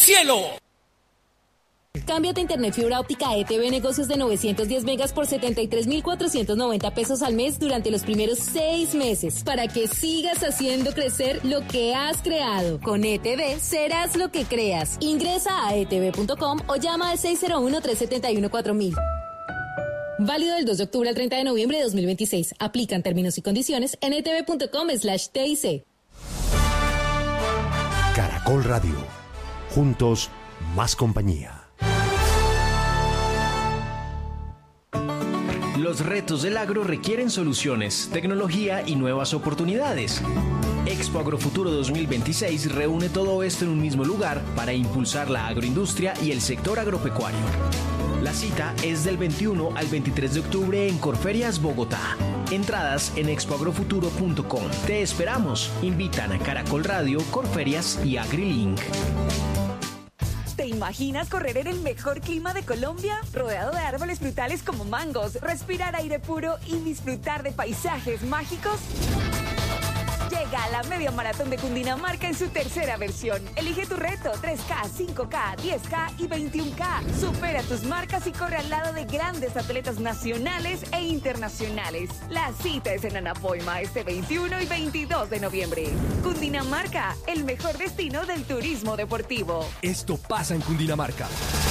cielo. Cámbiate a internet fibra óptica ETV Negocios de 910 megas por 73,490 pesos al mes durante los primeros 6 meses para que sigas haciendo crecer lo que has creado. Con ETV serás lo que creas. Ingresa a etv.com o llama al 601-371-4000. Válido del 2 de octubre al 30 de noviembre de 2026. Aplican términos y condiciones en etv.com/TIC. Caracol Radio. Juntos, más compañía. Los retos del agro requieren soluciones, tecnología y nuevas oportunidades. Expo Agrofuturo 2026 reúne todo esto en un mismo lugar para impulsar la agroindustria y el sector agropecuario. La cita es del 21 al 23 de octubre en Corferias, Bogotá. Entradas en expoagrofuturo.com. Te esperamos. Invitan a Caracol Radio, Corferias y AgriLink. ¿Te imaginas correr en el mejor clima de Colombia? Rodeado de árboles frutales como mangos, respirar aire puro y disfrutar de paisajes mágicos. Llega a la Media Maratón de Cundinamarca en su tercera versión. Elige tu reto, 3K, 5K, 10K y 21K. Supera tus marcas y corre al lado de grandes atletas nacionales e internacionales. La cita es en Anapoima este 21 y 22 de noviembre. Cundinamarca, el mejor destino del turismo deportivo. Esto pasa en Cundinamarca.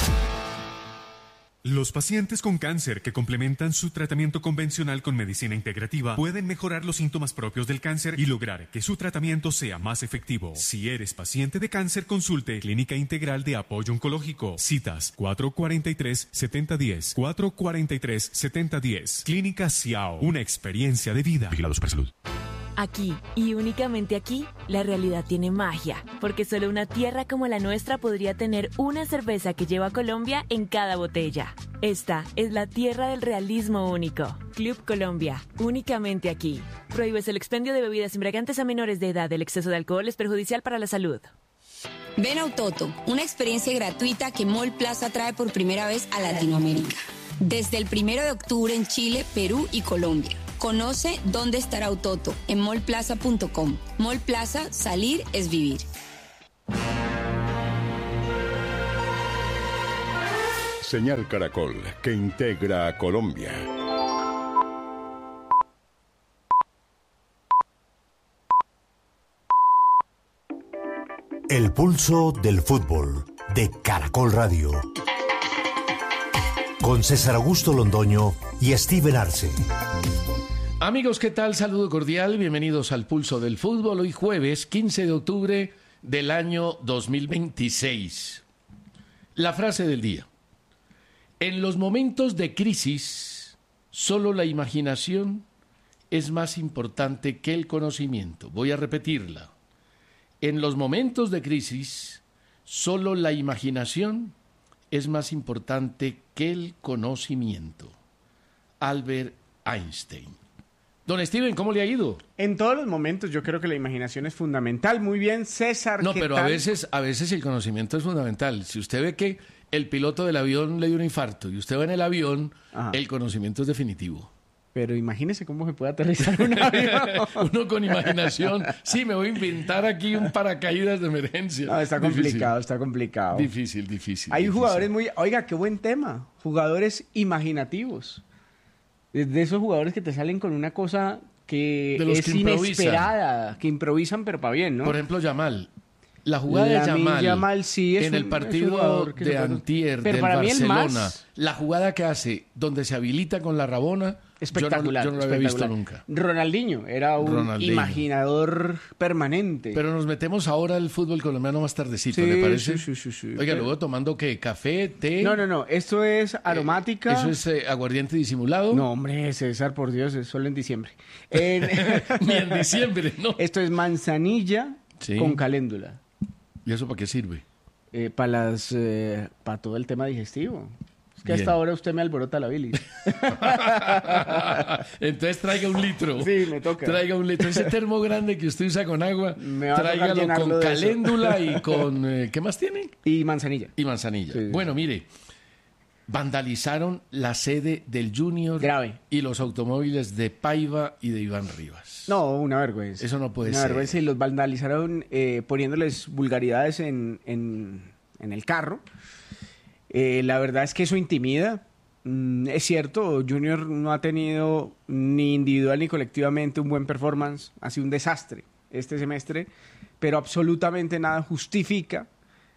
Los pacientes con cáncer que complementan su tratamiento convencional con medicina integrativa pueden mejorar los síntomas propios del cáncer y lograr que su tratamiento sea más efectivo. Si eres paciente de cáncer, consulte Clínica Integral de Apoyo Oncológico. Citas 443-7010, 443-7010. Clínica Ciao, una experiencia de vida. Vigilado Supersalud. Aquí, y únicamente aquí, la realidad tiene magia, porque solo una tierra como la nuestra podría tener una cerveza que lleva Colombia en cada botella. Esta es la tierra del realismo único. Club Colombia, únicamente aquí. Prohíbes el expendio de bebidas embriagantes a menores de edad. El exceso de alcohol es perjudicial para la salud. Ven a Autoto, una experiencia gratuita que Mall Plaza trae por primera vez a Latinoamérica. Desde el 1 de octubre en Chile, Perú y Colombia. Conoce dónde estará Autoto en mallplaza.com. Mall Plaza, salir es vivir. Señal Caracol, que integra a Colombia. El pulso del fútbol de Caracol Radio. Con César Augusto Londoño y Steven Arce. Amigos, ¿qué tal? Saludo cordial, bienvenidos al Pulso del Fútbol. Hoy jueves 15 de octubre del año 2026. La frase del día. En los momentos de crisis, solo la imaginación es más importante que el conocimiento. Voy a repetirla. En los momentos de crisis, solo la imaginación es más importante que el conocimiento. Albert Einstein. Don Steven, ¿cómo le ha ido? En todos los momentos yo creo que la imaginación es fundamental. Muy bien, César. No, ¿qué pero tal? a veces el conocimiento es fundamental. Si usted ve que el piloto del avión le dio un infarto y usted va en el avión, el conocimiento es definitivo. Pero imagínese cómo se puede aterrizar un avión. Uno con imaginación. Sí, me voy a inventar aquí un paracaídas de emergencia. No, está complicado, está complicado. Difícil. Hay jugadores muy... Oiga, qué buen tema. Jugadores imaginativos. De esos jugadores que te salen con una cosa que es inesperada, que improvisan pero para bien, ¿no? Por ejemplo, Yamal. La jugada de Yamal sí es en el partido de antier del Barcelona, la jugada que hace donde se habilita con la rabona, espectacular. Yo no lo había visto nunca. Ronaldinho era un imaginador permanente. Pero nos metemos ahora al fútbol colombiano más tardecito, ¿le parece? Sí. Oiga, luego tomando ¿qué? ¿Café? ¿Té? No. Esto es aromática. ¿Eso es aguardiente disimulado? No, hombre, César, por Dios, es solo en diciembre. Ni en diciembre, ¿no? Esto es manzanilla con caléndula. ¿Y eso para qué sirve? Para todo el tema digestivo. Es que hasta ahora usted me alborota la bilis. Entonces traiga un litro. Sí, me toca. Traiga un litro. Ese termo grande que usted usa con agua, tráigalo con caléndula y con... ¿qué más tiene? Y manzanilla. Sí. Bueno, mire, vandalizaron la sede del Junior. Grave. Y los automóviles de Paiva y de Iván Rivas. No, una vergüenza. Eso no puede ser. Una vergüenza, y los vandalizaron poniéndoles vulgaridades en en el carro. La verdad es que eso intimida. Es cierto, Junior no ha tenido ni individual ni colectivamente un buen performance. Ha sido un desastre este semestre, pero absolutamente nada justifica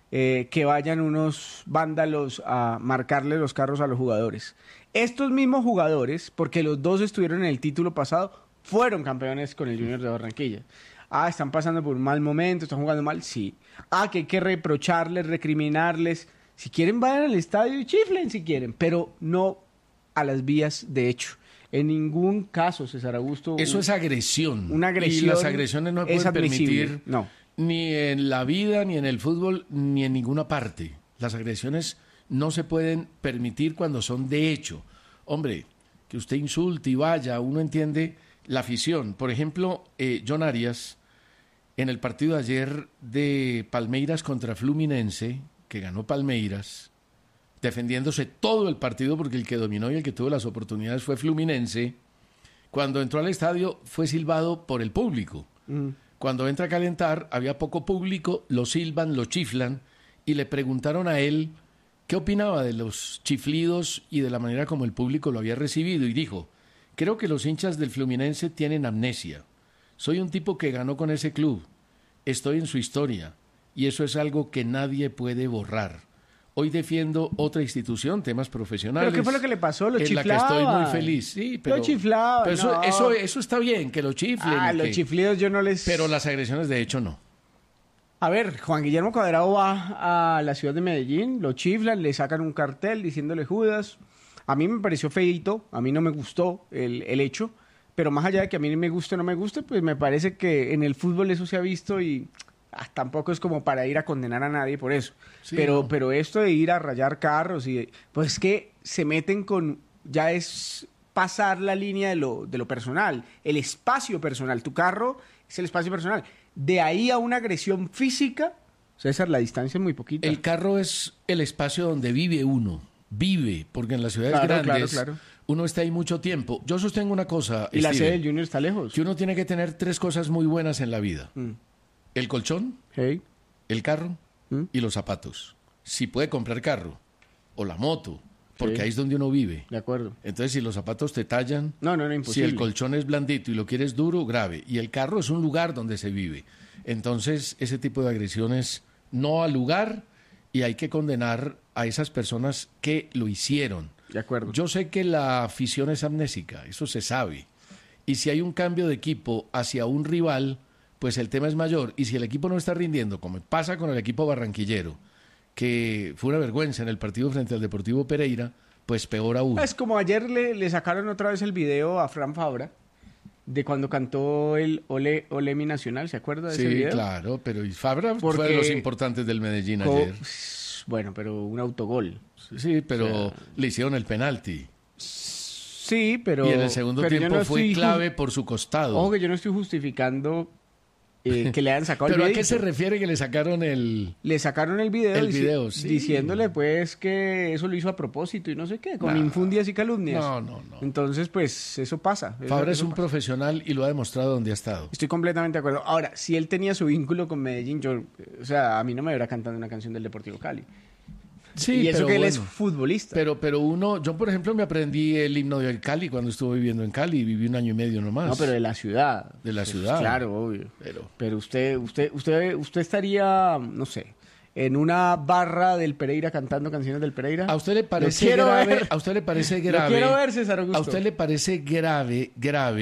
que vayan unos vándalos a marcarle los carros a los jugadores. Estos mismos jugadores, porque los dos estuvieron en el título pasado, fueron campeones con el Junior de Barranquilla. Están pasando por un mal momento, están jugando mal, sí. Que hay que reprocharles, recriminarles. Si quieren, vayan al estadio y chiflen si quieren, pero no a las vías de hecho. En ningún caso, César Augusto... Eso es agresión. Una agresión. Y las agresiones no se pueden permitir ni en la vida, ni en el fútbol, ni en ninguna parte. Las agresiones no se pueden permitir cuando son de hecho. Hombre, que usted insulte y vaya, uno entiende la afición. Por ejemplo, John Arias, en el partido de ayer de Palmeiras contra Fluminense, que ganó Palmeiras, defendiéndose todo el partido porque el que dominó y el que tuvo las oportunidades fue Fluminense, cuando entró al estadio fue silbado por el público. Cuando entra a calentar había poco público, lo silban, lo chiflan y le preguntaron a él qué opinaba de los chiflidos y de la manera como el público lo había recibido y dijo: creo que los hinchas del Fluminense tienen amnesia. Soy un tipo que ganó con ese club, estoy en su historia y eso es algo que nadie puede borrar. Hoy defiendo otra institución, temas profesionales. ¿Pero qué fue lo que le pasó? Lo chiflaba. En la que estoy muy feliz. Sí, pero, lo chiflaba. Pero no. eso está bien, que lo chiflen. Los chiflidos yo no les... Pero las agresiones de hecho no. A ver, Juan Guillermo Cuadrado va a la ciudad de Medellín, lo chiflan, le sacan un cartel diciéndole Judas. A mí me pareció feíto, a mí no me gustó el hecho, pero más allá de que a mí me guste o no me guste, pues me parece que en el fútbol eso se ha visto y... tampoco es como para ir a condenar a nadie por eso. Sí, pero esto de ir a rayar carros, pues es que se meten con... Ya es pasar la línea de lo personal, el espacio personal. Tu carro es el espacio personal. De ahí a una agresión física, César, la distancia es muy poquita. El carro es el espacio donde vive uno. Vive, porque en las ciudades grandes uno está ahí mucho tiempo. Yo sostengo una cosa, y la sede del Junior está lejos. Que uno tiene que tener 3 cosas muy buenas en la vida. El colchón, el carro y los zapatos. Si puede comprar carro o la moto, porque ahí es donde uno vive. De acuerdo. Entonces, si los zapatos te tallan, no, imposible. Si el colchón es blandito y lo quieres duro, grave. Y el carro es un lugar donde se vive. Entonces, ese tipo de agresiones no al lugar y hay que condenar a esas personas que lo hicieron. De acuerdo. Yo sé que la afición es amnésica, eso se sabe. Y si hay un cambio de equipo hacia un rival, pues el tema es mayor. Y si el equipo no está rindiendo, como pasa con el equipo barranquillero, que fue una vergüenza en el partido frente al Deportivo Pereira, pues peor aún. Es como ayer le sacaron otra vez el video a Fran Fabra de cuando cantó el Ole Ole mi Nacional, ¿se acuerda de ese video? Sí, claro, pero Fabra fue de los importantes del Medellín ayer. Bueno, pero un autogol. Sí, pero le hicieron el penalti. Sí, pero... Y en el segundo tiempo fue clave por su costado. Ojo que yo no estoy justificando que le hayan sacado el video. video. ¿Pero a qué se refiere que le sacaron el...? Le sacaron el video. El video, sí. Diciéndole, pues, que eso lo hizo a propósito y no sé qué, con infundias y calumnias. No. Entonces, pues, eso pasa. Fabra es un profesional y lo ha demostrado donde ha estado. Estoy completamente de acuerdo. Ahora, si él tenía su vínculo con Medellín, a mí no me hubiera cantando una canción del Deportivo Cali. Sí, y eso que él es futbolista. Pero yo por ejemplo me aprendí el himno de Cali cuando estuve viviendo en Cali, viví 1 año y medio nomás. No, pero de la ciudad. De la ciudad. Claro, obvio. Pero usted estaría, no sé, en una barra del Pereira cantando canciones del Pereira. ¿A usted le parece grave? ¿A usted le parece grave? Lo quiero ver, César Augusto. ¿A usted le parece grave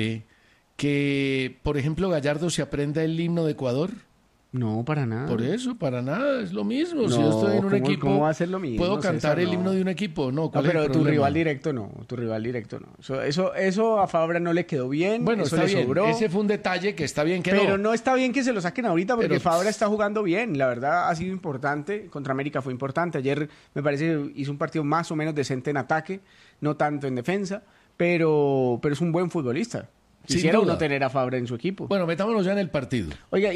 que, por ejemplo, Gallardo se aprenda el himno de Ecuador? No, para nada. Por eso, para nada, es lo mismo. No, si yo estoy en un equipo, ¿cómo va a ser lo mismo? ¿puedo cantar el himno de un equipo? No, ¿cuál pero es el tu problema? rival directo no. Eso a Fabra no le quedó bien. Bueno, eso está le bien. sobró. Ese fue un detalle que está bien que pero no está bien que se lo saquen ahorita porque Fabra está jugando bien. La verdad ha sido importante. Contra América fue importante. Ayer me parece que hizo un partido más o menos decente en ataque, no tanto en defensa, pero es un buen futbolista. Quisiera uno tener a Fabra en su equipo. Bueno, metámonos ya en el partido. Oiga,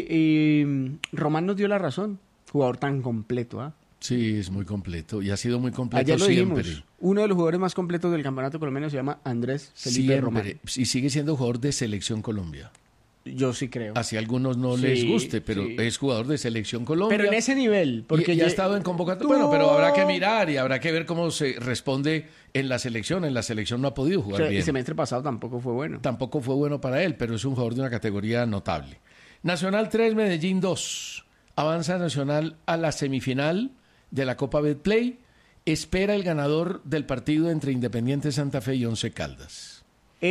y Román nos dio la razón. Jugador tan completo, Sí, es muy completo. Y ha sido muy completo ayer lo siempre. Dijimos, uno de los jugadores más completos del campeonato colombiano se llama Andrés Felipe Román. Y sigue siendo jugador de Selección Colombia. Yo sí creo. Así a algunos no les guste, pero es jugador de Selección Colombia. Pero en ese nivel, porque ya ha estado en convocatoria. Bueno, pero habrá que mirar y habrá que ver cómo se responde en la selección. En la selección no ha podido jugar bien. El semestre pasado tampoco fue bueno. Tampoco fue bueno para él, pero es un jugador de una categoría notable. Nacional 3, Medellín 2. Avanza Nacional a la semifinal de la Copa Betplay. Espera el ganador del partido entre Independiente Santa Fe y Once Caldas.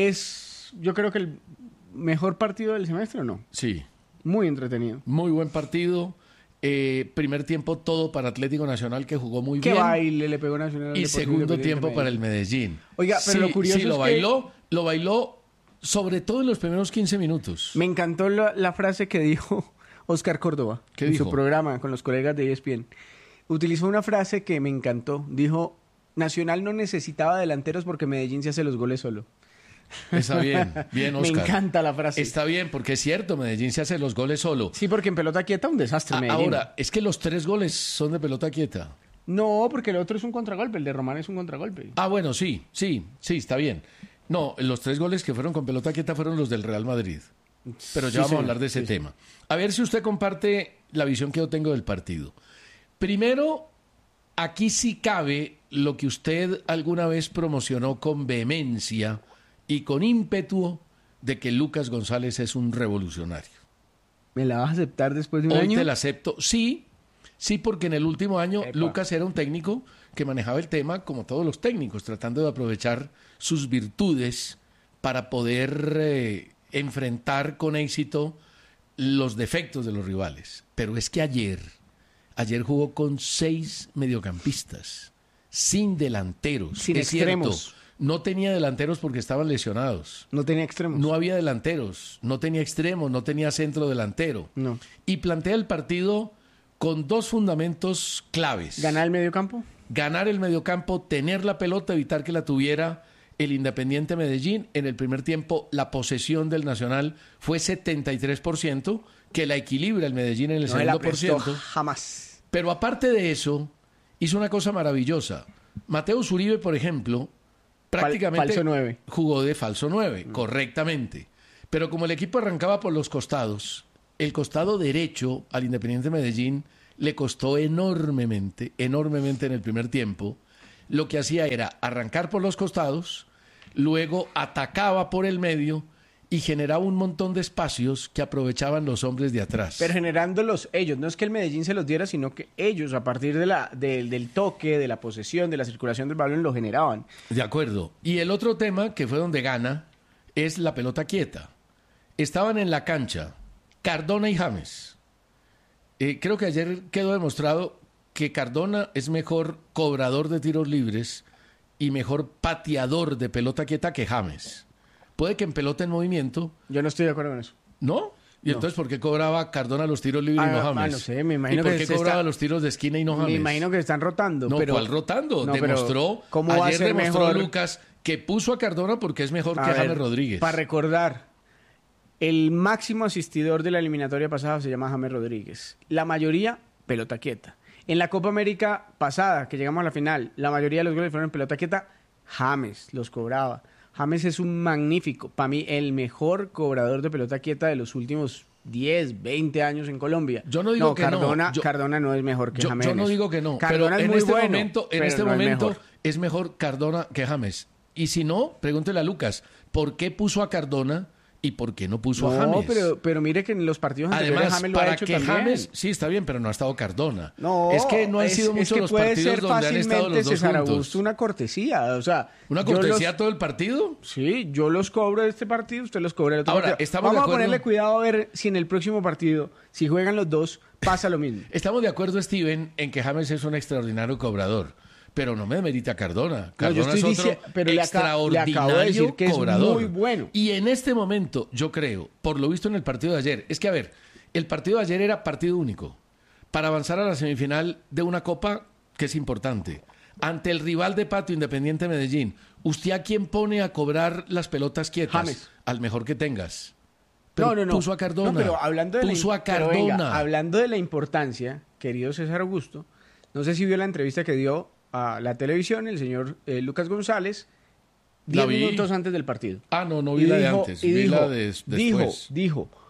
Yo creo que el mejor partido del semestre, ¿o no? Sí. Muy entretenido. Muy buen partido. Primer tiempo todo para Atlético Nacional, que jugó muy bien. Qué baile le pegó Nacional. Y segundo tiempo para el Medellín. Oiga, pero lo curioso es que lo bailó sobre todo en los primeros 15 minutos. Me encantó la frase que dijo Oscar Córdoba en su programa con los colegas de ESPN. Utilizó una frase que me encantó. Dijo, Nacional no necesitaba delanteros porque Medellín se hace los goles solo. Está bien, bien, Oscar. Me encanta la frase. Está bien, porque es cierto, Medellín se hace los goles solo. Sí, porque en pelota quieta un desastre Medellín. Ahora, es que los 3 goles son de pelota quieta. No, porque el otro es un contragolpe, el de Román es un contragolpe. Bueno, sí, está bien. No, los 3 goles que fueron con pelota quieta fueron los del Real Madrid. Pero ya vamos a hablar de ese tema. A ver si usted comparte la visión que yo tengo del partido. Primero, aquí sí cabe lo que usted alguna vez promocionó con vehemencia y con ímpetu de que Lucas González es un revolucionario. ¿Me la vas a aceptar después de un año? Hoy te la acepto. Sí, porque en el último año Lucas era un técnico que manejaba el tema como todos los técnicos, tratando de aprovechar sus virtudes para poder enfrentar con éxito los defectos de los rivales. Pero es que ayer jugó con 6 mediocampistas, sin delanteros. Sin extremos. Cierto, no tenía delanteros porque estaban lesionados. No tenía extremos. No había delanteros, no tenía extremos, no tenía centro delantero. No. Y plantea el partido con 2 fundamentos claves. ¿Ganar el mediocampo? Ganar el mediocampo, tener la pelota, evitar que la tuviera el Independiente Medellín. En el primer tiempo, la posesión del Nacional fue 73%, que la equilibra el Medellín en el segundo por ciento. Jamás. Pero aparte de eso, hizo una cosa maravillosa. Mateus Uribe, por ejemplo, prácticamente falso 9. Jugó de falso 9, correctamente. Pero como el equipo arrancaba por los costados, el costado derecho al Independiente Medellín le costó enormemente en el primer tiempo. Lo que hacía era arrancar por los costados, luego atacaba por el medio y generaba un montón de espacios que aprovechaban los hombres de atrás. Pero generándolos ellos, no es que el Medellín se los diera, sino que ellos, a partir del toque, de la posesión, de la circulación del balón, lo generaban. De acuerdo. Y el otro tema, que fue donde gana, es la pelota quieta. Estaban en la cancha Cardona y James. Creo que ayer quedó demostrado que Cardona es mejor cobrador de tiros libres y mejor pateador de pelota quieta que James. Puede que en pelota en movimiento... Yo no estoy de acuerdo con eso. ¿No? ¿Y entonces por qué cobraba Cardona los tiros libres y no James? No sé, me imagino ¿Y por qué cobraba los tiros de esquina y no James? Me imagino que están rotando. No, pero... ¿cuál rotando? No, demostró... ¿cómo va a ser demostró mejor? Lucas que puso a Cardona porque es mejor que James Rodríguez. Para recordar, el máximo asistidor de la eliminatoria pasada se llama James Rodríguez. La mayoría, pelota quieta. En la Copa América pasada, que llegamos a la final, la mayoría de los goles fueron en pelota quieta. James los cobraba. James es un magnífico, para mí, el mejor cobrador de pelota quieta de los últimos 10, 20 años en Colombia. Yo no digo que Cardona, no. Cardona no es mejor que James. Yo no digo que no. Cardona pero es muy bueno. En este momento es mejor Cardona que James. Y si no, pregúntele a Lucas, ¿por qué puso a Cardona y por qué no puso a James? Pero mire que en los partidos anteriores Además, James lo ha hecho que también. James, sí, está bien, pero no ha estado Cardona. No, es que no han sido muchos los partidos donde han estado los dos César juntos. Augusto, una cortesía, o sea... ¿Una cortesía todo el partido? Sí, yo los cobro de este partido, usted los cobra del otro Ahora, partido. Vamos a ponerle cuidado a ver si en el próximo partido, si juegan los dos, pasa lo mismo. Estamos de acuerdo, Steven, en que James es un extraordinario cobrador. Pero no me demerita Cardona. Cardona es otro extraordinario le acabo de decir que cobrador. Es muy bueno. Y en este momento, yo creo, por lo visto en el partido de ayer, es que, a ver, el partido de ayer era partido único para avanzar a la semifinal de una copa que es importante. Ante el rival de patio Independiente Medellín, ¿usted a quién pone a cobrar las pelotas quietas? James. Al mejor que tengas. Pero No. Puso a Cardona. No, pero hablando a Cardona. Venga, hablando de la importancia, querido César Augusto, no sé si vio la entrevista que dio a la televisión el señor Lucas González 10 minutos antes del partido. No vi la de antes, vi la de después. Dijo,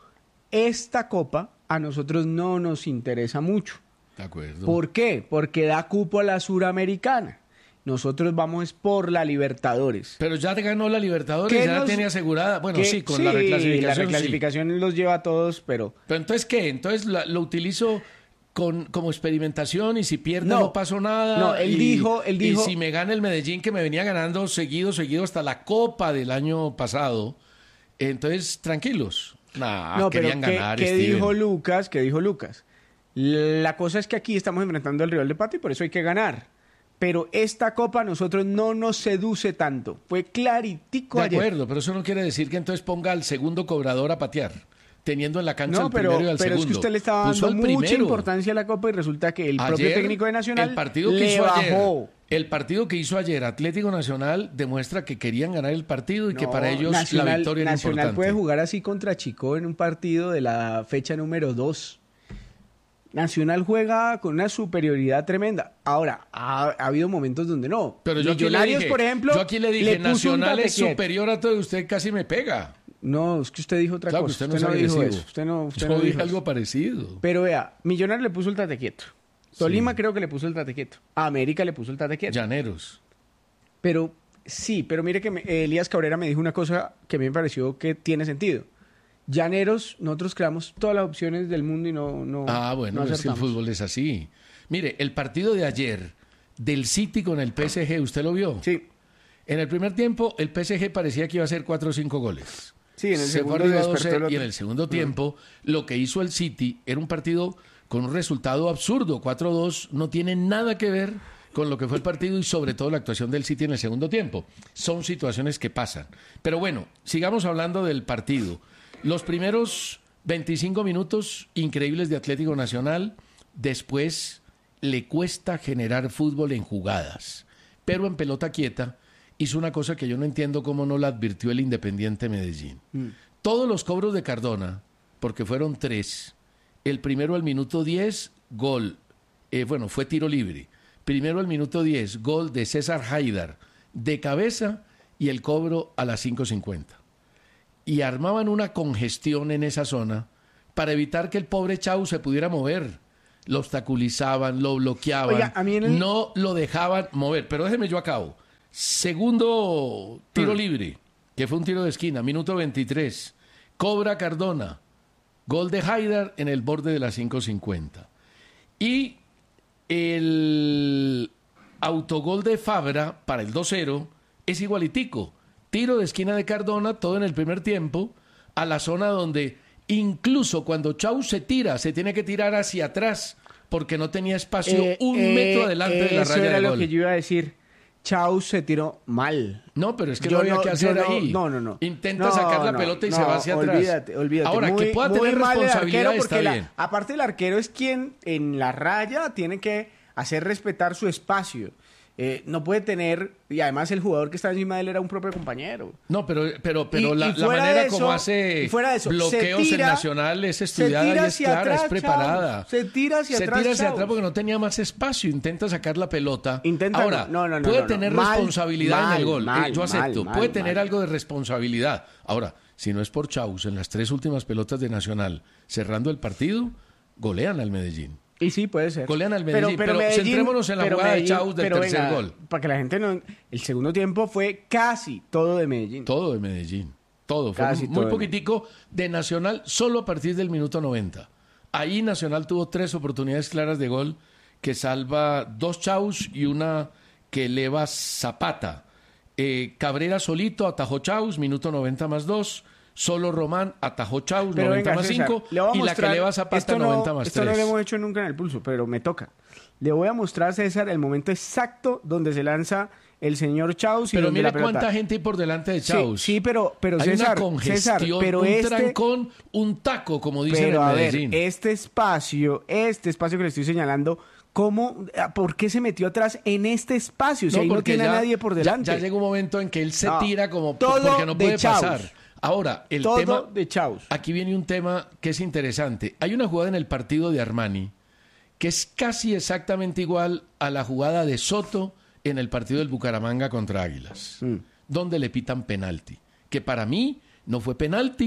esta copa a nosotros no nos interesa mucho. De acuerdo. ¿Por qué? Porque da cupo a la Suramericana. Nosotros vamos por la Libertadores. Pero ya ganó la Libertadores, ya la tiene asegurada. Bueno, sí, con la reclasificación. La reclasificación los lleva a todos, pero... ¿Pero entonces qué? Entonces lo utilizo como experimentación y si pierde no pasó nada. No, él dijo... Y si me gana el Medellín, que me venía ganando seguido hasta la Copa del año pasado, entonces tranquilos. No, querían ganar. ¿Qué dijo Lucas? La cosa es que aquí estamos enfrentando al rival de patio y por eso hay que ganar. Pero esta copa a nosotros no nos seduce tanto. Fue claritico ayer. De acuerdo, pero eso no quiere decir que entonces ponga al segundo cobrador a patear, teniendo en la cancha el primero y al segundo. Pero es que usted le estaba dando mucha importancia a la copa y resulta que el propio técnico de Nacional le bajó. El partido que hizo ayer Atlético Nacional demuestra que querían ganar el partido y que para ellos la victoria era importante. Nacional puede jugar así contra Chico en un partido de la fecha número 2. Nacional juega con una superioridad tremenda. Ahora, ha habido momentos donde no. Pero yo Millonarios, por ejemplo, yo aquí le dije, Nacional es superior a todo y usted casi me pega. No, es que usted dijo otra cosa. Usted no dijo eso. Usted no dije dijo algo parecido. Pero vea, Millonarios le puso el tate quieto. Tolima creo que le puso el tate quieto. A América le puso el tate quieto. Llaneros. Pero mire que Elías Cabrera me dijo una cosa que me pareció que tiene sentido. Llaneros, nosotros creamos todas las opciones del mundo y no bueno, es que el fútbol es así. Mire, el partido de ayer del City con el PSG, ¿usted lo vio? Sí. En el primer tiempo, el PSG parecía que iba a hacer 4 o 5 goles. Sí, en el segundo y en el segundo tiempo, lo que hizo el City era un partido con un resultado absurdo. 4-2 no tiene nada que ver con lo que fue el partido y sobre todo la actuación del City en el segundo tiempo. Son situaciones que pasan. Pero bueno, sigamos hablando del partido. Los primeros 25 minutos increíbles de Atlético Nacional, después le cuesta generar fútbol en jugadas, pero en pelota quieta hizo una cosa que yo no entiendo cómo no la advirtió el Independiente Medellín. Todos los cobros de Cardona, porque fueron 3, el primero al minuto 10, gol, fue tiro libre, primero al minuto 10, gol de César Haidar, de cabeza y el cobro a las 5:50. Y armaban una congestión en esa zona para evitar que el pobre Chau se pudiera mover. Lo obstaculizaban, lo bloqueaban, oiga, no lo dejaban mover. Pero déjeme yo acabo. Segundo tiro libre, que fue un tiro de esquina, minuto 23. Cobra Cardona, gol de Haidar en el borde de las 5:50. Y el autogol de Fabra para el 2-0 es igualitico. Tiro de esquina de Cardona, todo en el primer tiempo, a la zona donde incluso cuando Chau se tira, se tiene que tirar hacia atrás porque no tenía espacio un metro adelante de la raya de gol. Eso era lo que yo iba a decir. Chau se tiró mal. No, pero es que no había que hacer ahí. No. Intenta sacar la pelota y se va hacia atrás. Olvídate. Ahora, que pueda tener responsabilidad está bien. Aparte el arquero es quien en la raya tiene que hacer respetar su espacio. No puede tener, y además el jugador que estaba encima de él era un propio compañero. No, pero la manera como hace bloqueos en Nacional es estudiada y es clara, atrás, es preparada. Chao. Se tira hacia atrás porque no tenía más espacio, intenta sacar la pelota. Ahora, puede tener responsabilidad en el gol. Yo acepto, puede tener algo de responsabilidad. Ahora, si no es por Chaus, en las 3 últimas pelotas de Nacional, cerrando el partido, golean al Medellín. Y sí, puede ser. Golean al Medellín, pero Medellín, centrémonos en la jugada de Chaus del tercer gol. Para que la gente no... El segundo tiempo fue casi todo de Medellín. Todo de Medellín. Todo. Fue muy poquitico de Nacional, solo a partir del minuto 90. Ahí Nacional tuvo 3 oportunidades claras de gol que salva 2 Chaus y una que eleva Zapata. Cabrera solito atajó Chaus, minuto 90 más 2. Solo Román atajó Chaus, 90 más 5, y la que eleva Zapata, 90 más 3. Esto no lo hemos hecho nunca en el pulso, pero me toca. Le voy a mostrar, César, el momento exacto donde se lanza el señor Chaus. Pero mire cuánta gente hay por delante de Chaus. Sí, pero hay César, una congestión, pero un trancón, un taco, como dicen en Medellín. Este espacio que le estoy señalando... ¿Por qué se metió atrás en este espacio? Si ahí no tiene a nadie por delante. Ya llega un momento en que él se tira como porque no puede pasar. Ahora, el tema de Chaus. Aquí viene un tema que es interesante. Hay una jugada en el partido de Armani que es casi exactamente igual a la jugada de Soto en el partido del Bucaramanga contra Águilas, donde le pitan penalti, que para mí no fue penalti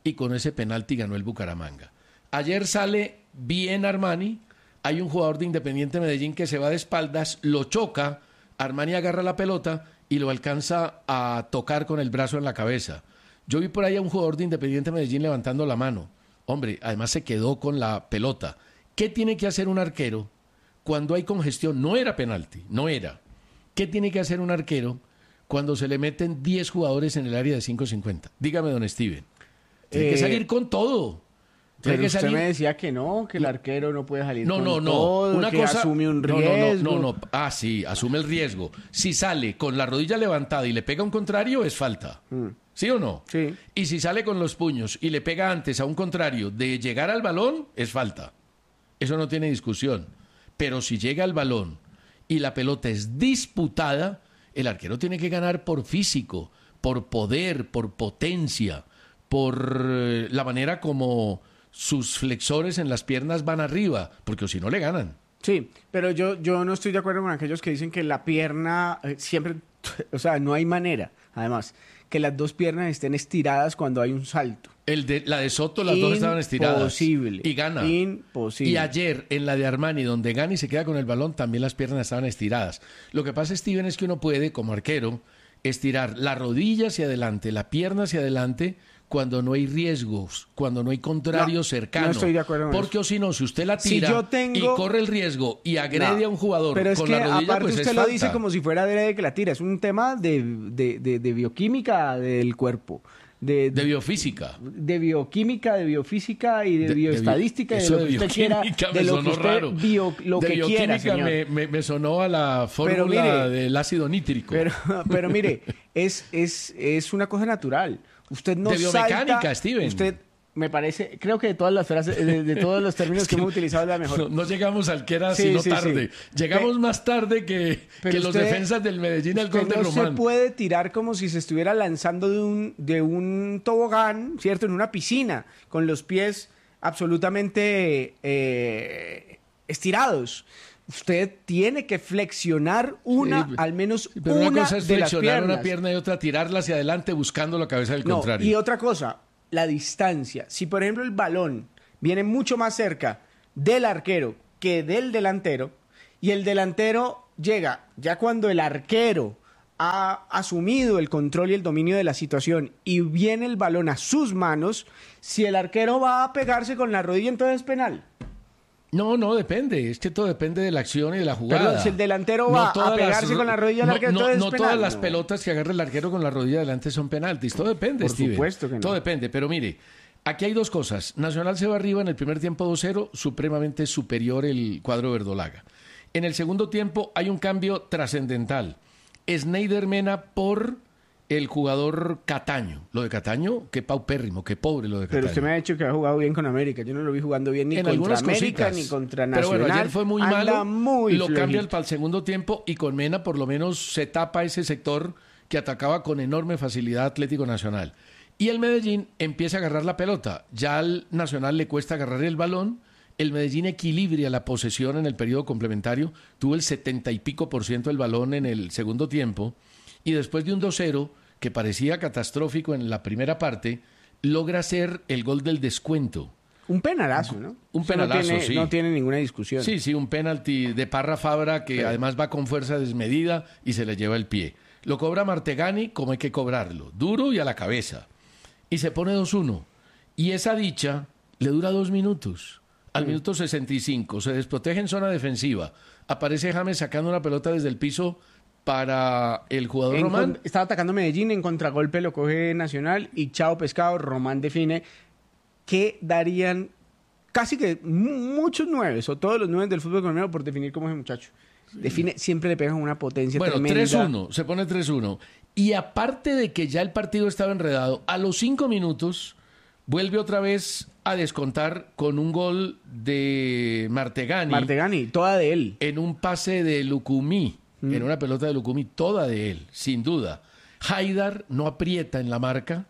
y con ese penalti ganó el Bucaramanga. Ayer sale bien Armani, hay un jugador de Independiente Medellín que se va de espaldas, lo choca, Armani agarra la pelota y lo alcanza a tocar con el brazo en la cabeza. Yo vi por ahí a un jugador de Independiente Medellín levantando la mano. Hombre, además se quedó con la pelota. ¿Qué tiene que hacer un arquero cuando hay congestión? No era penalti, no era. ¿Qué tiene que hacer un arquero cuando se le meten 10 jugadores en el área de 5.50? Dígame, don Steven. Tiene que salir con todo. Pero usted me decía que no, que el arquero no puede salir con todo, una que cosa, asume un riesgo. No. Ah, sí, asume el riesgo. Si sale con la rodilla levantada y le pega a un contrario, es falta. ¿Sí o no? Sí. Y si sale con los puños y le pega antes a un contrario de llegar al balón, es falta. Eso no tiene discusión. Pero si llega al balón y la pelota es disputada, el arquero tiene que ganar por físico, por poder, por potencia, por la manera como sus flexores en las piernas van arriba, porque si no le ganan. Sí, pero yo no estoy de acuerdo con aquellos que dicen que la pierna siempre, o sea, no hay manera, además, que las dos piernas estén estiradas cuando hay un salto. La de Soto, las dos estaban estiradas. Imposible. Y gana. Imposible. Y ayer, en la de Armani, donde gana y se queda con el balón, también las piernas estaban estiradas. Lo que pasa, Steven, es que uno puede, como arquero, estirar la rodilla hacia adelante, la pierna hacia adelante, cuando no hay riesgos, cuando no hay contrario cercano. No estoy de acuerdo con porque o si no, si usted la tira y corre el riesgo y agrede a un jugador pero es con que la rodilla, aparte pues usted es lo falta. dice como si fuera adrede que la tira. Es un tema de bioquímica del cuerpo. De biofísica. De bioquímica, de biofísica y de bioestadística. De lo que usted quiera. De lo que usted lo que quiera, señor. Me sonó a la fórmula del ácido nítrico. Pero mire, es una cosa natural. Usted no de biomecánica, salta, Steven. Usted, me parece, creo que de todas las frases, de todos los términos que hemos utilizado es la mejor. No llegamos al que era sino tarde. Sí. Llegamos más tarde que los defensas del Medellín al gol de Román. No se puede tirar como si se estuviera lanzando de un tobogán, ¿cierto? En una piscina, con los pies absolutamente estirados. Usted tiene que flexionar al menos pero una cosa es de las flexionar piernas. una pierna y otra tirarla hacia adelante buscando la cabeza del contrario. Y otra cosa, la distancia. Si, por ejemplo, el balón viene mucho más cerca del arquero que del delantero, y el delantero llega ya cuando el arquero ha asumido el control y el dominio de la situación y viene el balón a sus manos, si el arquero va a pegarse con la rodilla, entonces es penal. No, depende. Es que todo depende de la acción y de la jugada. Pero si el delantero va a pegarse con la rodilla al arquero, entonces es penal. No todas las pelotas que agarra el arquero con la rodilla adelante son penaltis. Todo depende, Por Steven. supuesto que no. Todo depende. Pero mire, aquí hay dos cosas. Nacional se va arriba en el primer tiempo 2-0, supremamente superior el cuadro verdolaga. En el segundo tiempo hay un cambio trascendental. Sneijder Mena por el jugador Cataño. Lo de Cataño, qué paupérrimo, qué pobre lo de Cataño. Pero usted me ha dicho que ha jugado bien con América. Yo no lo vi jugando bien ni en contra América cositas, ni contra Nacional. Pero bueno, ayer fue muy malo. Lo flojito. cambian para el segundo tiempo y con Mena por lo menos se tapa ese sector que atacaba con enorme facilidad Atlético Nacional. Y el Medellín empieza a agarrar la pelota. Ya al Nacional le cuesta agarrar el balón. El Medellín equilibra la posesión en el periodo complementario. Tuvo el 70 y pico % del balón en el segundo tiempo. Y después de un 2-0, que parecía catastrófico en la primera parte, logra hacer el gol del descuento. Un penalazo, ¿no? Un penalazo, sí. No tiene ninguna discusión. Sí, un penalti de Parra Fabra que además va con fuerza desmedida y se le lleva el pie. Lo cobra Martegani como hay que cobrarlo, duro y a la cabeza. Y se pone 2-1. Y esa dicha le dura 2 minutos. Al minuto 65 se desprotege en zona defensiva. Aparece James sacando una pelota desde el piso para el jugador Román. Estaba atacando Medellín, en contragolpe lo coge Nacional y chao pescado, Román define. Que darían casi que muchos 9 o todos los 9 del fútbol colombiano por definir cómo es el muchacho. Define, siempre le pegan una potencia tremenda. 3-1, se pone 3-1. Y aparte de que ya el partido estaba enredado, a los 5 minutos vuelve otra vez a descontar con un gol de Martegani. Martegani, toda de él. En un pase de Lucumí. En una pelota de Lucumí, toda de él, sin duda. Haidar no aprieta en la marca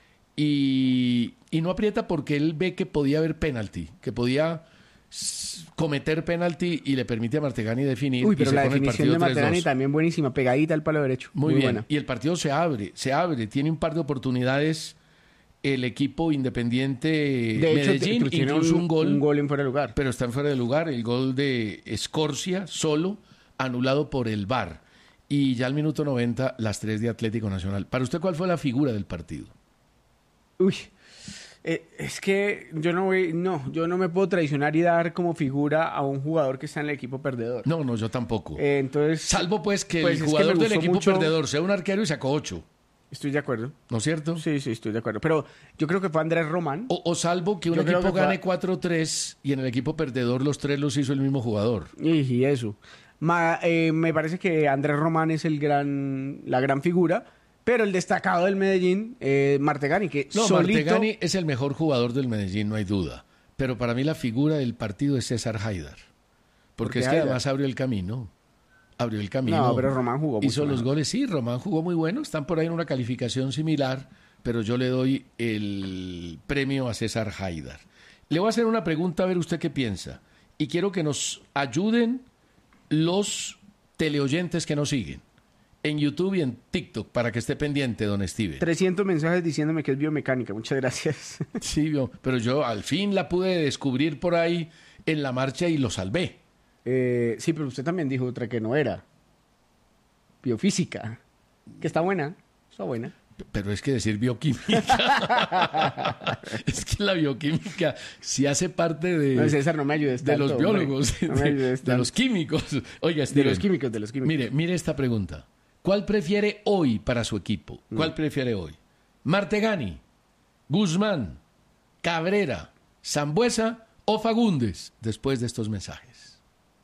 y no aprieta porque él ve que podía haber penalti, que podía cometer penalti y le permite a Martegani definir. Uy, pero y la se pone definición el de partido Martegani 3-2. también buenísima, pegadita al palo derecho. Muy bien, buena. y el partido se abre, tiene un par de oportunidades el equipo Independiente De hecho, Medellín, tiene incluso un gol en fuera de lugar. Pero está en fuera de lugar, el gol de Escorcia solo, anulado por el VAR. Y ya al minuto 90, las 3 de Atlético Nacional. ¿Para usted cuál fue la figura del partido? Uy, es que yo no me puedo traicionar y dar como figura a un jugador que está en el equipo perdedor. No, yo tampoco. Entonces, salvo pues que pues el es jugador me del gustó equipo mucho. perdedor sea un arquero y sacó 8. Estoy de acuerdo. ¿No es cierto? Sí, estoy de acuerdo. Pero yo creo que fue Andrés Román. O salvo que un Yo creo equipo que fue- gane 4-3 y en el equipo perdedor los 3 los hizo el mismo jugador. Y eso. Me parece que Andrés Román es la gran figura, pero el destacado del Medellín, Martegani, que No, solito... Martegani es el mejor jugador del Medellín, no hay duda. Pero para mí la figura del partido es César Haidar. Porque es que Haidar? además abrió el camino. No, pero Román jugó mucho Hizo los mejor. goles, sí, Román jugó muy bueno. Están por ahí en una calificación similar, pero yo le doy el premio a César Haidar. Le voy a hacer una pregunta a ver usted qué piensa. Y quiero que nos ayuden los teleoyentes que nos siguen en YouTube y en TikTok para que esté pendiente, don Steven. 300 mensajes diciéndome que es biomecánica. Muchas gracias. Sí, pero yo al fin la pude descubrir por ahí en la marcha y lo salvé. Sí, pero usted también dijo otra que no era. Biofísica. Que está buena. Está buena. Pero es que decir bioquímica. Es que la bioquímica sí hace parte de, No, César, no me ayudes de tanto, los biólogos, hombre. No me ayudes de los tanto. químicos. Oiga, De Steven, los químicos, de los químicos. Mire esta pregunta. ¿Cuál prefiere hoy para su equipo? ¿Cuál prefiere hoy? ¿Martegani, Guzmán, Cabrera, Sambuesa o Fagundes? Después de estos mensajes.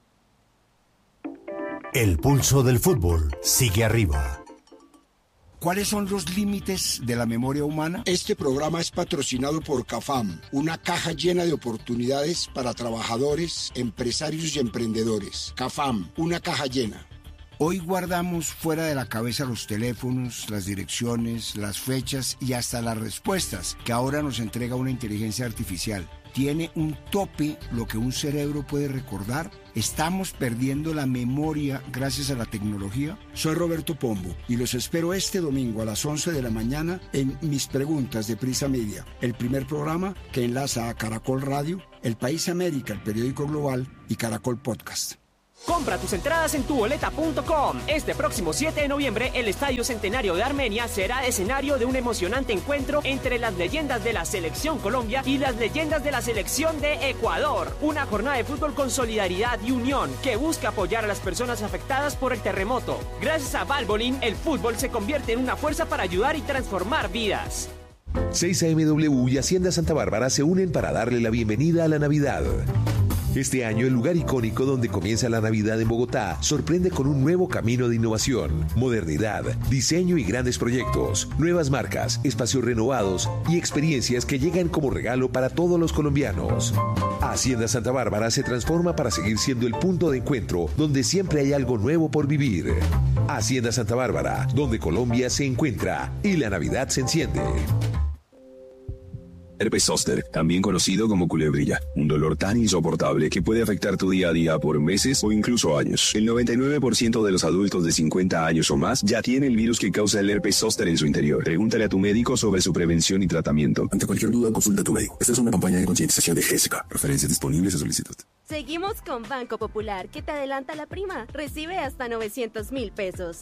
El pulso del fútbol sigue arriba. ¿Cuáles son los límites de la memoria humana? Este programa es patrocinado por CAFAM, una caja llena de oportunidades para trabajadores, empresarios y emprendedores. CAFAM, una caja llena. Hoy guardamos fuera de la cabeza los teléfonos, las direcciones, las fechas y hasta las respuestas que ahora nos entrega una inteligencia artificial. ¿Tiene un tope lo que un cerebro puede recordar? ¿Estamos perdiendo la memoria gracias a la tecnología? Soy Roberto Pombo y los espero este domingo a las 11 de la mañana en Mis Preguntas de Prisa Media, el primer programa que enlaza a Caracol Radio, El País América, el periódico global y Caracol Podcast. Compra tus entradas en tuboleta.com. Este próximo 7 de noviembre, el Estadio Centenario de Armenia será escenario de un emocionante encuentro entre las leyendas de la Selección Colombia y las leyendas de la Selección de Ecuador. Una jornada de fútbol con solidaridad y unión que busca apoyar a las personas afectadas por el terremoto. Gracias a Valvoline, el fútbol se convierte en una fuerza para ayudar y transformar vidas. 6AMW y Hacienda Santa Bárbara se unen para darle la bienvenida a la Navidad. Este año, el lugar icónico donde comienza la Navidad en Bogotá sorprende con un nuevo camino de innovación, modernidad, diseño y grandes proyectos, nuevas marcas, espacios renovados y experiencias que llegan como regalo para todos los colombianos. Hacienda Santa Bárbara se transforma para seguir siendo el punto de encuentro donde siempre hay algo nuevo por vivir. Hacienda Santa Bárbara, donde Colombia se encuentra y la Navidad se enciende. Herpes zóster, también conocido como culebrilla, un dolor tan insoportable que puede afectar tu día a día por meses o incluso años. El 99% de los adultos de 50 años o más ya tiene el virus que causa el herpes zóster en su interior. Pregúntale a tu médico sobre su prevención y tratamiento. Ante cualquier duda, consulta a tu médico. Esta es una campaña de concientización de Jessica. Referencias disponibles a solicitud. Seguimos con Banco Popular, que te adelanta la prima. Recibe hasta 900,000 pesos.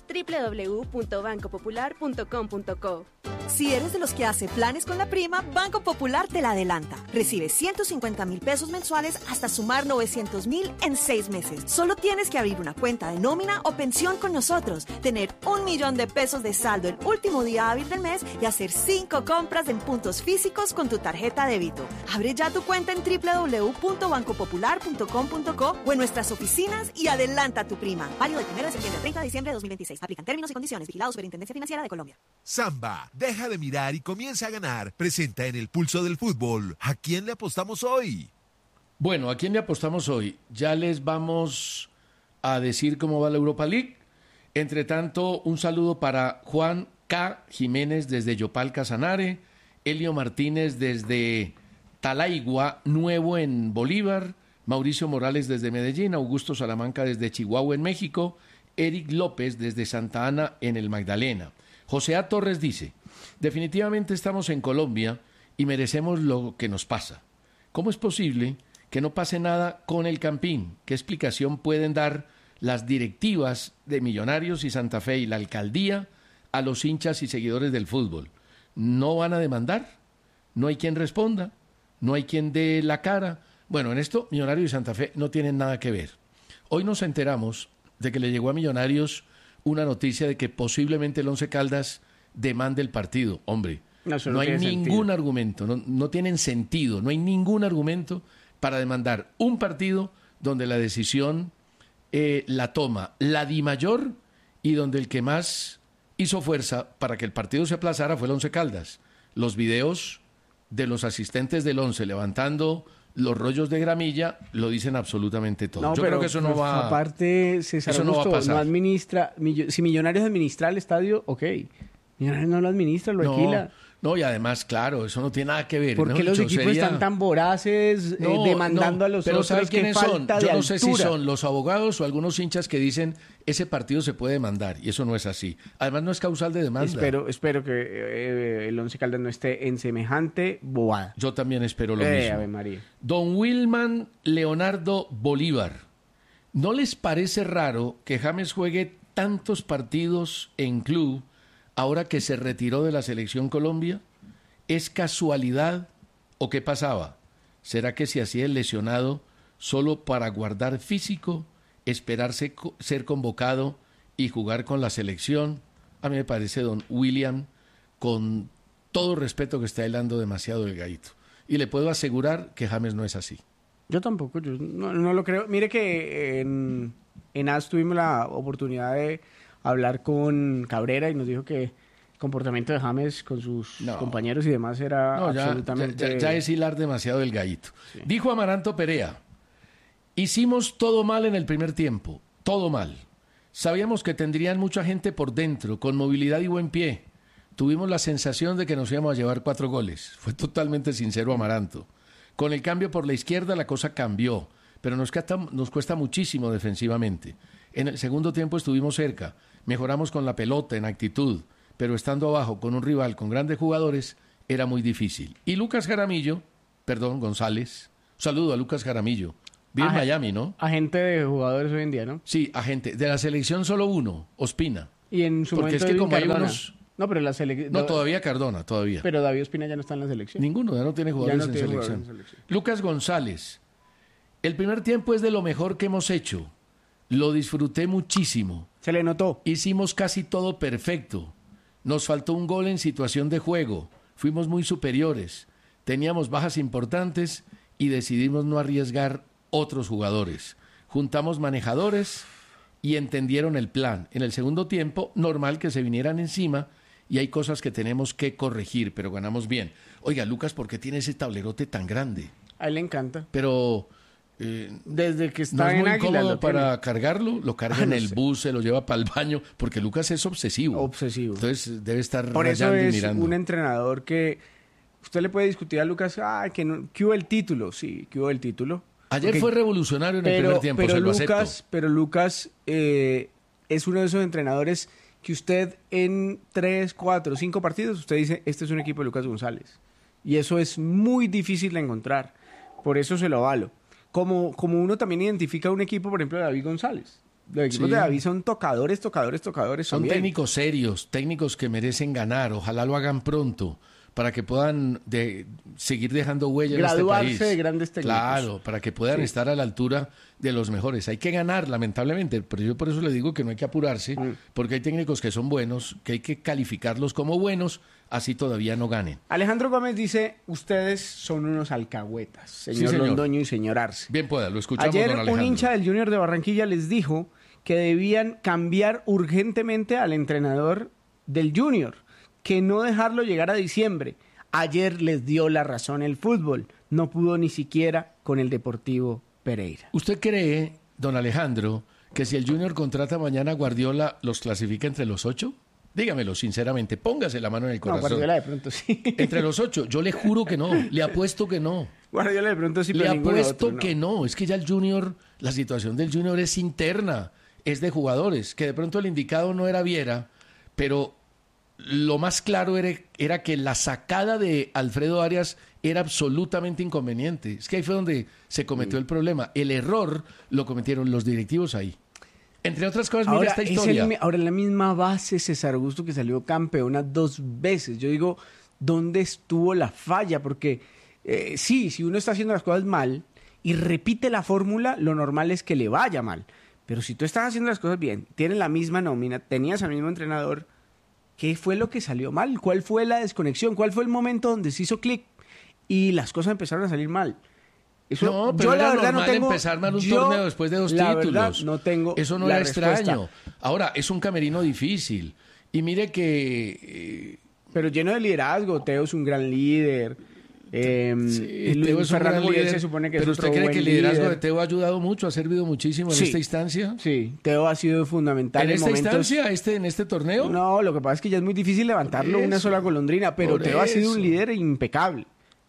www.bancopopular.com.co. Si eres de los que hace planes con la prima, Banco Popular te la adelanta. Recibe 150,000 pesos mensuales hasta sumar 900,000 en 6 meses. Solo tienes que abrir una cuenta de nómina o pensión con nosotros, tener 1,000,000 de pesos de saldo el último día hábil del mes y hacer 5 compras en puntos físicos con tu tarjeta débito. Abre ya tu cuenta en www.bancopopular.com.co o en nuestras oficinas y adelanta tu prima. Válido del 1 de septiembre al 30 de diciembre de 2026. Aplican términos y condiciones. Vigilado Superintendencia Financiera de Colombia. Samba, deja de mirar y comienza a ganar. Presenta en el Pulso del Fútbol. ¿A quién le apostamos hoy? Bueno, ¿a quién le apostamos hoy? Ya les vamos a decir cómo va la Europa League. Entre tanto, un saludo para Juan K. Jiménez desde Yopal Casanare, Elio Martínez desde Talaigua, Nuevo en Bolívar, Mauricio Morales desde Medellín, Augusto Salamanca desde Chihuahua en México, Eric López desde Santa Ana en el Magdalena. José A. Torres dice: Definitivamente estamos en Colombia y merecemos lo que nos pasa. ¿Cómo es posible que no pase nada con el Campín? ¿Qué explicación pueden dar las directivas de Millonarios y Santa Fe y la alcaldía a los hinchas y seguidores del fútbol? ¿No van a demandar? ¿No hay quien responda? ¿No hay quien dé la cara? Bueno, en esto Millonarios y Santa Fe no tienen nada que ver. Hoy nos enteramos de que le llegó a Millonarios una noticia de que posiblemente el Once Caldas demande el partido. Hombre, no hay ningún argumento, no tienen sentido, no hay ningún argumento para demandar un partido donde la decisión la toma la Dimayor y donde el que más hizo fuerza para que el partido se aplazara fue el Once Caldas. Los videos de los asistentes del Once levantando los rollos de gramilla lo dicen absolutamente todo. No, yo creo que eso no va aparte, César eso Augusto, no va a pasar. No administra, si Millonarios administra el estadio, ok. Millonarios no lo administra, lo alquila. No, y además, claro, eso no tiene nada que ver. ¿Por qué los equipos están tan voraces demandando a los pero otros? ¿sabes quiénes son? Yo no sé si son los abogados o algunos hinchas que dicen ese partido se puede demandar, y eso no es así. Además, no es causal de demanda. Espero que el Once Caldas no esté en semejante bobada. Yo también espero lo mismo. Ave María. Don Wilman Leonardo Bolívar, ¿no les parece raro que James juegue tantos partidos en club ahora que se retiró de la Selección Colombia? ¿Es casualidad o qué pasaba? ¿Será que se hacía el lesionado solo para guardar físico, esperarse ser convocado y jugar con la selección? A mí me parece, don William, con todo respeto, que está hablando demasiado del gallito. Y le puedo asegurar que James no es así. Yo tampoco, yo no lo creo. Mire que en AS tuvimos la oportunidad de hablar con Cabrera y nos dijo que el comportamiento de James con sus compañeros y demás era absolutamente... Ya es hilar demasiado el gallito. Sí. Dijo Amaranto Perea, hicimos todo mal en el primer tiempo, todo mal. Sabíamos que tendrían mucha gente por dentro, con movilidad y buen pie. Tuvimos la sensación de que nos íbamos a llevar 4 goles. Fue totalmente sincero Amaranto. Con el cambio por la izquierda la cosa cambió, pero nos cuesta muchísimo defensivamente. En el segundo tiempo estuvimos cerca. Mejoramos con la pelota, en actitud, pero estando abajo con un rival con grandes jugadores era muy difícil. Y González, un saludo a Lucas Jaramillo, vive en Miami, ¿no? Agente de jugadores hoy en día, ¿no? Sí, agente. De la selección solo uno, Ospina. Y en su porque momento es que como hay Cardona. unos... No, pero la selección... No, todavía Cardona, todavía. Pero David Ospina ya no está en la selección. Ninguno, ya no tiene jugadores en selección. Lucas González, el primer tiempo es de lo mejor que hemos hecho. Lo disfruté muchísimo. Se le notó. Hicimos casi todo perfecto. Nos faltó un gol en situación de juego. Fuimos muy superiores. Teníamos bajas importantes y decidimos no arriesgar otros jugadores. Juntamos manejadores y entendieron el plan. En el segundo tiempo, normal que se vinieran encima y hay cosas que tenemos que corregir, pero ganamos bien. Oiga, Lucas, ¿por qué tiene ese tablerote tan grande? A él le encanta. Pero... desde que está no es en muy Águila cómodo para cargarlo, lo carga en el bus, se lo lleva para el baño, porque Lucas es obsesivo. Entonces debe estar por eso rayando y es mirando. Un entrenador que usted le puede discutir a Lucas, que hubo el título, sí, que hubo el título. Ayer fue revolucionario en el primer tiempo, se lo acepto. Pero Lucas es uno de esos entrenadores que usted en 3, 4, 5 partidos, usted dice, este es un equipo de Lucas González. Y eso es muy difícil de encontrar. Por eso se lo avalo. Como uno también identifica un equipo, por ejemplo, de David González. Los equipos de David son tocadores. Son técnicos serios, técnicos que merecen ganar. Ojalá lo hagan pronto para que puedan seguir dejando huella en este país. Graduarse de grandes técnicos. Claro, para que puedan estar a la altura de los mejores. Hay que ganar, lamentablemente, pero yo por eso le digo que no hay que apurarse, porque hay técnicos que son buenos, que hay que calificarlos como buenos, así todavía no ganen. Alejandro Gómez dice, ustedes son unos alcahuetas, señor Londoño y señor Arce. Bien pueda, lo escuchamos, Ayer don Alejandro. un hincha del Junior de Barranquilla les dijo que debían cambiar urgentemente al entrenador del Junior, que no dejarlo llegar a diciembre. Ayer les dio la razón el fútbol, no pudo ni siquiera con el Deportivo Pereira. ¿Usted cree, don Alejandro, que si el Junior contrata mañana a Guardiola, los clasifica entre los 8? Dígamelo sinceramente, póngase la mano en el corazón. No, Guardiola de pronto sí. Entre los 8, yo le juro que no, le apuesto que no. Guardiola de pronto sí, pero le apuesto otro, que no, es que ya el Junior, la situación del Junior es interna, es de jugadores, que de pronto el indicado no era Viera, pero lo más claro era que la sacada de Alfredo Arias era absolutamente inconveniente. Es que ahí fue donde se cometió el problema. El error lo cometieron los directivos ahí. Entre otras cosas, mira esta historia. Ahora, en la misma base, César Augusto, que salió campeona 2 veces. Yo digo, ¿dónde estuvo la falla? Porque sí, si uno está haciendo las cosas mal y repite la fórmula, lo normal es que le vaya mal. Pero si tú estás haciendo las cosas bien, tienes la misma nómina, tenías al mismo entrenador, ¿qué fue lo que salió mal? ¿Cuál fue la desconexión? ¿Cuál fue el momento donde se hizo clic y las cosas empezaron a salir mal? Eso, no, pero yo la verdad no tengo, empezar mal un torneo después de 2 títulos. Verdad, no tengo eso no era extraño. Ahora, es un camerino difícil. Y mire que... pero lleno de liderazgo. Teo es un gran líder. Luis Fernando Muriel se supone que es otro buen líder. ¿Pero usted cree que el liderazgo de Teo ha ayudado mucho, ha servido muchísimo en esta instancia? Sí, Teo ha sido fundamental. ¿En esta instancia, en este torneo? No, lo que pasa es que ya es muy difícil levantarlo una sola golondrina, pero Teo ha sido un líder impecable.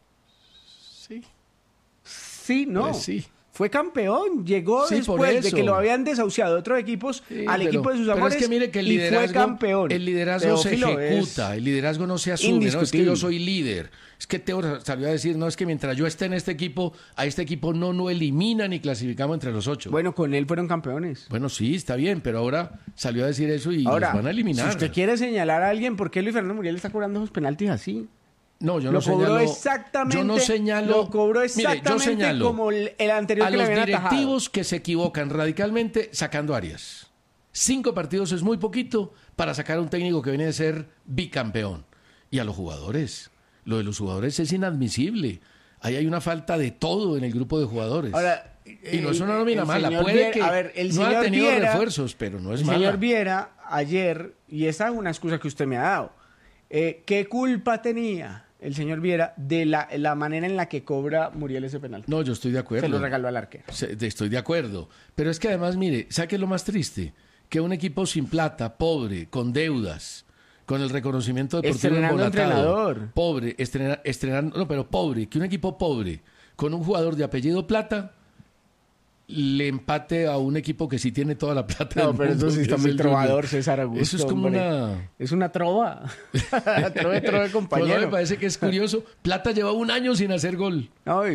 Sí, no. Pues sí. Fue campeón, llegó después de que lo habían desahuciado otros equipos al equipo de sus amores. Pero es que mire que y fue campeón. El liderazgo se ejecuta, el liderazgo no se asume, no es que yo soy líder. Es que Teo salió a decir, no, es que mientras yo esté en este equipo, a este equipo no elimina ni clasificamos entre los 8. Bueno, con él fueron campeones. Bueno, sí, está bien, pero ahora salió a decir eso y ahora, los van a eliminar. Si usted quiere señalar a alguien, ¿por qué Luis Fernando Muriel está cobrando esos penaltis así? No, yo lo no señalo. Yo no señalo. Lo cobró exactamente yo señalo como el anterior a que le habían los directivos atajado. Que se equivocan radicalmente sacando a Arias. 5 partidos es muy poquito para sacar a un técnico que viene de ser bicampeón. Y a los jugadores. Lo de los jugadores es inadmisible. Ahí hay una falta de todo en el grupo de jugadores. Ahora, y no es una nómina mala. Puede que no ha tenido refuerzos, pero no es mala. El señor Viera ayer, y esa es una excusa que usted me ha dado, ¿qué culpa tenía el señor Viera de la manera en la que cobra Muriel ese penal? No, yo estoy de acuerdo. Se lo regaló al arquero. Estoy de acuerdo. Pero es que además, mire, ¿sabe qué es lo más triste? Que un equipo sin plata, pobre, con deudas, con el reconocimiento deportivo entrenador. Pobre, estrenando, no, pero pobre, que un equipo pobre, con un jugador de apellido Plata, le empate a un equipo que sí tiene toda la plata. No, pero eso sí está muy trovador, César Augusto. Eso es como Es una trova. trove compañero. Pues no, me parece que es curioso. Plata lleva 1 año sin hacer gol. No,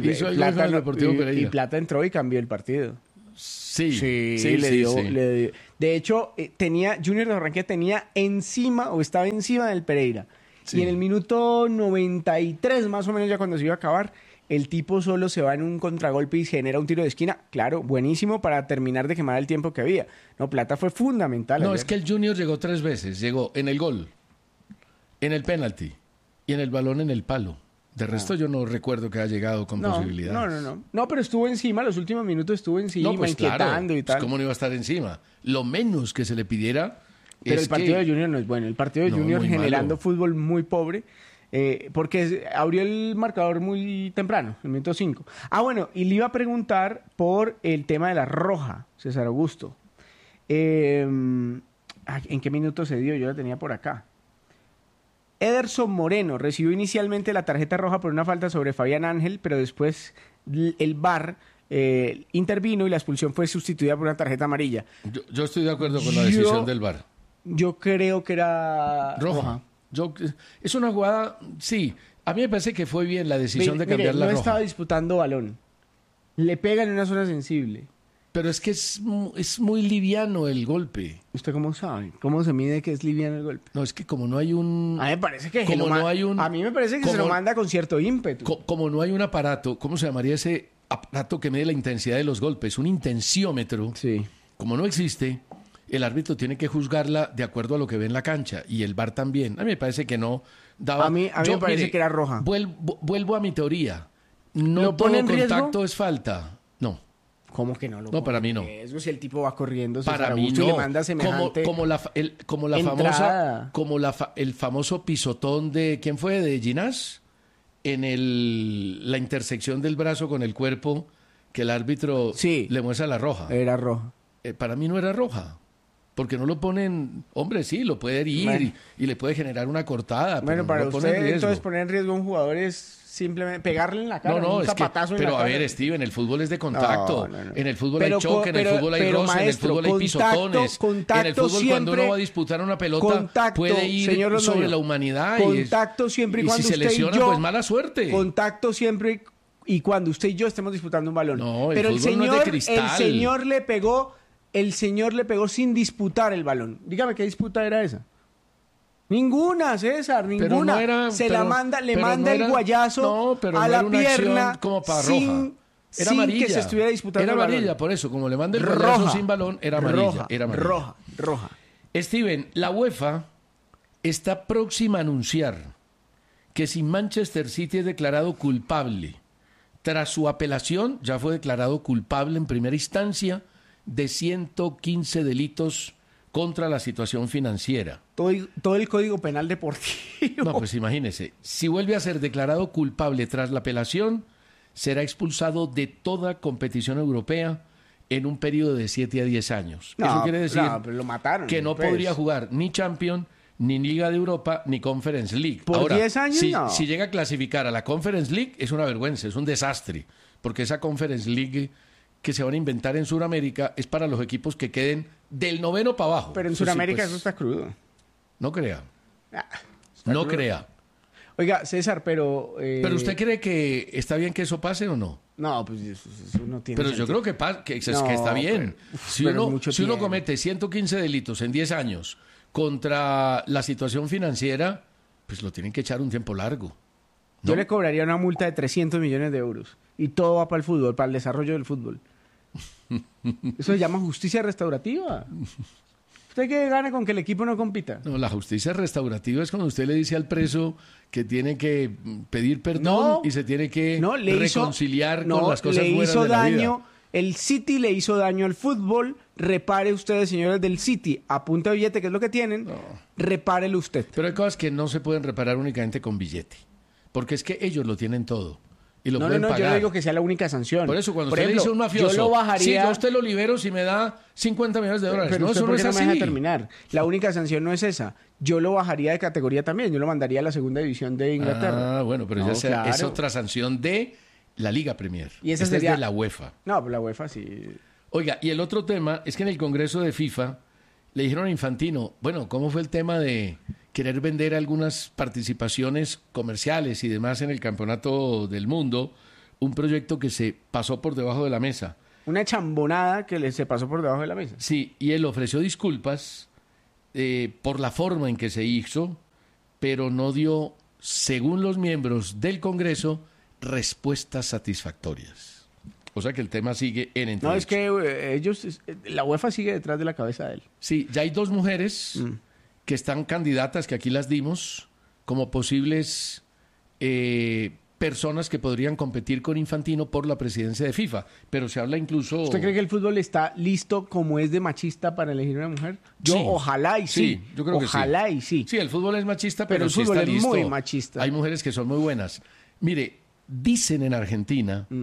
y Plata entró y cambió el partido. Sí, le dio. De hecho, Junior de Barranquilla tenía encima, o estaba encima del Pereira. Sí. Y en el minuto 93, más o menos, ya cuando se iba a acabar, el tipo solo se va en un contragolpe y genera un tiro de esquina. Claro, buenísimo para terminar de quemar el tiempo que había. No, Plata fue fundamental. No, ayer. Es que el Junior llegó 3 veces. Llegó en el gol, en el penalti y en el balón en el palo. De resto yo no recuerdo que haya llegado con posibilidades. No, pero estuvo encima, los últimos minutos estuvo encima, pues inquietando claro, y tal. Pues ¿cómo no iba a estar encima? Lo menos que se le pidiera. Pero el partido de Junior no es bueno. El partido de Junior generando fútbol muy pobre. Porque abrió el marcador muy temprano, el minuto 5. Bueno, y le iba a preguntar por el tema de la roja, César Augusto. ¿En qué minuto se dio? Yo la tenía por acá. Ederson Moreno recibió inicialmente la tarjeta roja por una falta sobre Fabián Ángel, pero después el VAR intervino y la expulsión fue sustituida por una tarjeta amarilla. Yo estoy de acuerdo con la decisión del VAR. Yo creo que era roja. Es una jugada, sí. A mí me parece que fue bien la decisión de cambiar la roja. No estaba disputando balón. Le pegan en una zona sensible. Pero es que es muy liviano el golpe. ¿Usted cómo sabe? ¿Cómo se mide que es liviano el golpe? No, es que como no hay un... A mí me parece que se lo manda con cierto ímpetu. Como no hay un aparato, ¿cómo se llamaría ese aparato que mide la intensidad de los golpes? Un intensiómetro. Sí. Como no existe, el árbitro tiene que juzgarla de acuerdo a lo que ve en la cancha. Y el VAR también. A mí me parece que no daba... A mí me parece que era roja. Vuelvo a mi teoría. No todo contacto es falta. No. ¿Cómo que no lo No, para mí no. Riesgo si el tipo va corriendo, para mí no. Le manda semejante el famoso pisotón de ¿quién fue? De Ginás en la intersección del brazo con el cuerpo que el árbitro le muestra la roja. Era roja. Para mí no era roja. Porque no lo ponen, hombre, sí, lo puede herir y le puede generar una cortada. Bueno, pero para no lo pone en usted riesgo. entonces poner en riesgo a un jugador es simplemente pegarle en la cara, No, un es que, zapatazo en pero la a cara. ver, Steven, el fútbol es de contacto. No. En el fútbol hay choque, en el fútbol hay roce, maestro, en el fútbol hay pisotones. En el fútbol, cuando uno va a disputar una pelota, puede ir sobre la humanidad. Contacto siempre y cuando si se usted lesiona, y yo, pues mala suerte. Contacto siempre y cuando usted y yo estemos disputando un balón. No, pero el fútbol no es de cristal. El señor le pegó sin disputar el balón. Dígame, ¿qué disputa era esa? Ninguna, César, ninguna. Le manda el guayazo a la pierna como para sin, era sin amarilla. que se estuviera disputando era el balón. amarilla, por eso, como le manda el guayazo sin balón, era amarilla. Roja. Steven, la UEFA está próxima a anunciar que si Manchester City es declarado culpable, tras su apelación, ya fue declarado culpable en primera instancia de 115 delitos contra la situación financiera. Todo el Código Penal Deportivo. No, pues imagínese, si vuelve a ser declarado culpable tras la apelación, será expulsado de toda competición europea en un periodo de 7 a 10 años. Eso quiere decir pero lo mataron, que no podría jugar ni Champions, ni Liga de Europa, ni Conference League. ¿Por Ahora, 10 años? Si llega a clasificar a la Conference League, es una vergüenza, es un desastre, porque esa Conference League que se van a inventar en Sudamérica es para los equipos que queden del 9º para abajo. Pero en Sudamérica eso está crudo. No crea. No crea. Oiga, César, pero... ¿Pero usted cree que está bien que eso pase o no? No, pues eso no tiene Pero sentido. yo creo que está bien. Si uno comete 115 delitos en 10 años contra la situación financiera, pues lo tienen que echar un tiempo largo. ¿no? Yo le cobraría una multa de 300 millones de euros. Y todo va para el fútbol, para el desarrollo del fútbol. Eso se llama justicia restaurativa. ¿Usted qué gana con que el equipo no compita? No, la justicia restaurativa es cuando usted le dice al preso que tiene que pedir perdón y se tiene que reconciliar con las cosas buenas de la vida. El City le hizo daño al fútbol. Repare ustedes, señores del City, a punta de billete, que es lo que tienen, repárelo usted. Pero hay cosas que no se pueden reparar únicamente con billete, porque es que ellos lo tienen todo. Y lo pueden pagar. Yo no digo que sea la única sanción. Por eso, cuando usted le dice a un mafioso, yo lo bajaría... sí, yo usted lo libero si me da 50 millones de dólares. Pero no, eso no es no así. me deja terminar. La única sanción no es esa. Yo lo bajaría de categoría también. Yo lo mandaría a la segunda división de Inglaterra. Ah, bueno, pero es otra sanción de la Liga Premier. Y esa es de la UEFA. No, pues la UEFA sí. Oiga, y el otro tema es que en el Congreso de FIFA le dijeron a Infantino, bueno, ¿cómo fue el tema de querer vender algunas participaciones comerciales y demás en el Campeonato del Mundo? Un proyecto que se pasó por debajo de la mesa. Una chambonada que se pasó por debajo de la mesa. Sí, y él ofreció disculpas por la forma en que se hizo, pero no dio, según los miembros del Congreso, respuestas satisfactorias. O sea que el tema sigue en entredicho. No, es que la UEFA sigue detrás de la cabeza de él. Sí, ya hay 2 mujeres que están candidatas, que aquí las dimos, como posibles personas que podrían competir con Infantino por la presidencia de FIFA, pero se habla incluso... ¿Usted cree que el fútbol está listo como es de machista para elegir una mujer? Yo sí, ojalá y sí. Yo creo ojalá que sí. Y sí. Sí, el fútbol es machista, pero el sí fútbol está es listo. muy machista. Hay mujeres que son muy buenas. Mire, dicen en Argentina